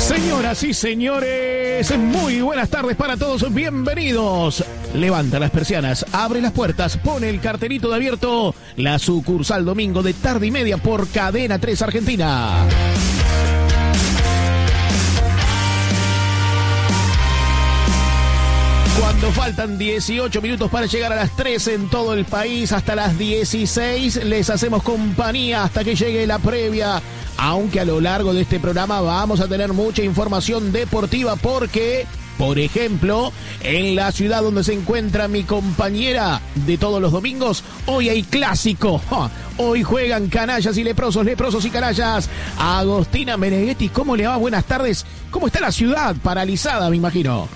Señoras y señores, muy buenas tardes para todos, bienvenidos. Levanta las persianas, abre las puertas, pone el cartelito de abierto. La sucursal domingo de tarde y media por Cadena 3 Argentina. Cuando faltan 18 minutos para llegar a las 3 en todo el país, hasta las 16 les hacemos compañía hasta que llegue la previa. Aunque a lo largo de este programa vamos a tener mucha información deportiva porque, por ejemplo, en la ciudad donde se encuentra mi compañera de todos los domingos, hoy hay clásico. Hoy juegan canallas y leprosos, leprosos y canallas. Agostina Meneghetti, ¿cómo le va? Buenas tardes. ¿Cómo está la ciudad? Paralizada, me imagino.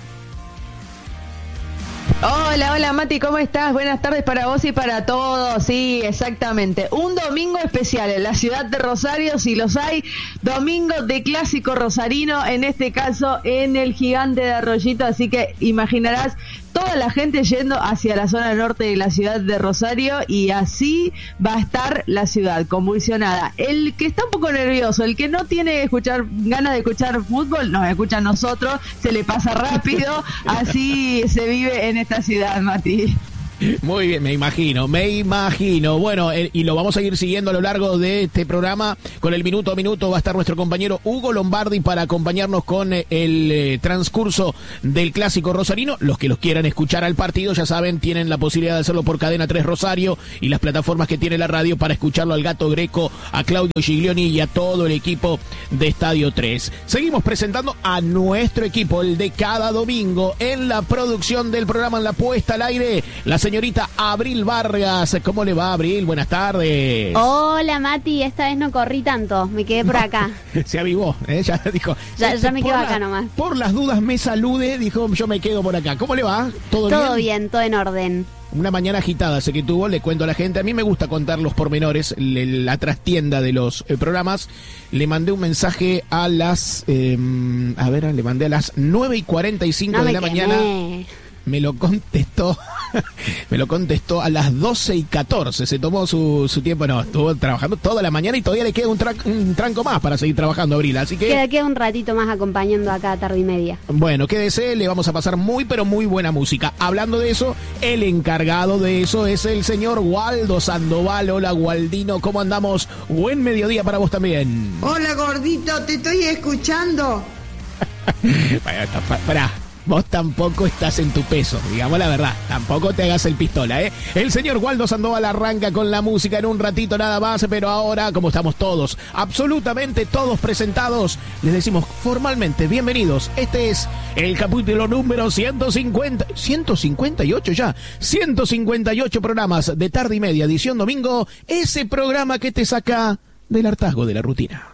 Hola Mati, ¿cómo estás? Buenas tardes para vos y para todos. Sí, exactamente. Un domingo especial en la ciudad de Rosario, si los hay. Domingo de clásico rosarino, en este caso en el Gigante de Arroyito. Así que imaginarás toda la gente yendo hacia la zona norte de la ciudad de Rosario y así va a estar la ciudad convulsionada. El que está un poco nervioso, el que no tiene ganas de escuchar fútbol, nos escucha a nosotros, se le pasa rápido, así se vive en esta ciudad, Mati. Muy bien, me imagino. Bueno, y lo vamos a ir siguiendo a lo largo de este programa. Con el minuto a minuto va a estar nuestro compañero Hugo Lombardi para acompañarnos con el transcurso del clásico rosarino. Los que los quieran escuchar al partido, ya saben, tienen la posibilidad de hacerlo por Cadena 3 Rosario y las plataformas que tiene la radio para escucharlo al Gato Greco, a Claudio Giglioni y a todo el equipo de Estadio 3. Seguimos presentando a nuestro equipo, el de cada domingo, en la producción del programa, en la puesta al aire, la señorita Abril Vargas. ¿Cómo le va, Abril? Buenas tardes. Hola, Mati. Esta vez no corrí tanto. Me quedé por acá. Se avivó, ya dijo. Ya me quedo acá nomás. Por las dudas me salude, dijo, yo me quedo por acá. ¿Cómo le va? ¿Todo bien? Todo bien, todo en orden. Una mañana agitada sé que tuvo, le cuento a la gente. A mí me gusta contar los pormenores, la trastienda de los programas. Le mandé un mensaje a las... le mandé a las 9:45 de la mañana. Me lo contestó a las 12:14. Se tomó su tiempo, estuvo trabajando toda la mañana y todavía le queda un tranco más para seguir trabajando, Abril. Así que queda un ratito más acompañando acá a tarde y media. Bueno, quédese, le vamos a pasar muy, pero muy buena música. Hablando de eso, el encargado de eso es el señor Waldo Sandoval. Hola, Waldino, ¿cómo andamos? Buen mediodía para vos también. Hola, gordito, te estoy escuchando. Pará. Vos tampoco estás en tu peso, digamos la verdad. Tampoco te hagas el pistola, ¿eh? El señor Waldo Sandoval arranca con la música en un ratito nada más, pero ahora, como estamos todos, absolutamente todos presentados, les decimos formalmente bienvenidos. Este es el capítulo número 158 ya. 158 programas de tarde y media, edición domingo. Ese programa que te saca del hartazgo de la rutina.